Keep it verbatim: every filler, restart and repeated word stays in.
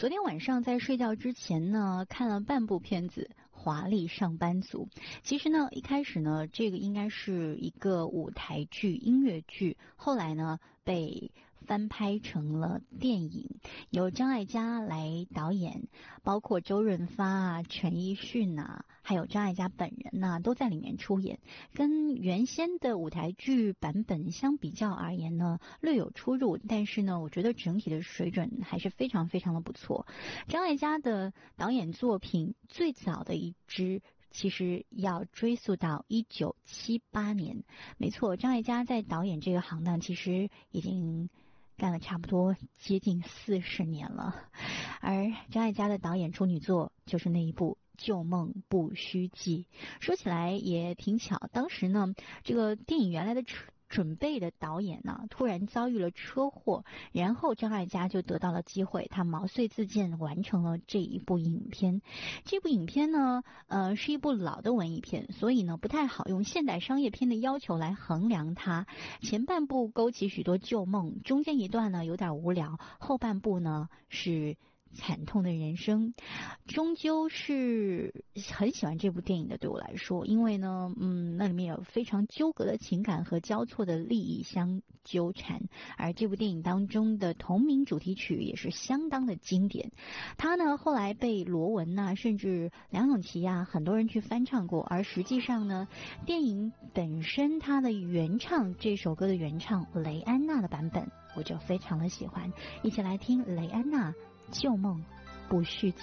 昨天晚上在睡觉之前呢，看了半部片子《华丽上班族》。其实呢，一开始呢，这个应该是一个舞台剧、音乐剧，后来呢被翻拍成了电影，由张艾嘉来导演，包括周润发啊、陈奕迅啊，还有张艾嘉本人呐、啊，都在里面出演。跟原先的舞台剧版本相比较而言呢，略有出入，但是呢，我觉得整体的水准还是非常非常的不错。张艾嘉的导演作品最早的一支其实要追溯到一九七八年，没错，张艾嘉在导演这个行当其实已经干了差不多接近四十年了，而张艾嘉的导演处女作就是那一部《旧梦不须记》。说起来也挺巧，当时呢，这个电影原来的准备的导演呢，突然遭遇了车祸，然后张艾嘉就得到了机会，他毛遂自荐完成了这一部影片。这部影片呢，呃，是一部老的文艺片，所以呢，不太好用现代商业片的要求来衡量它。前半部勾起许多旧梦，中间一段呢有点无聊，后半部呢是惨痛的人生。终究是很喜欢这部电影的，对我来说，因为呢，嗯，那里面有非常纠葛的情感和交错的利益相纠缠，而这部电影当中的同名主题曲也是相当的经典。它呢后来被罗文呐、啊，甚至梁咏琪啊，很多人去翻唱过，而实际上呢，电影本身它的原唱，这首歌的原唱雷安娜的版本，我就非常的喜欢。一起来听雷安娜《旧梦不须记》。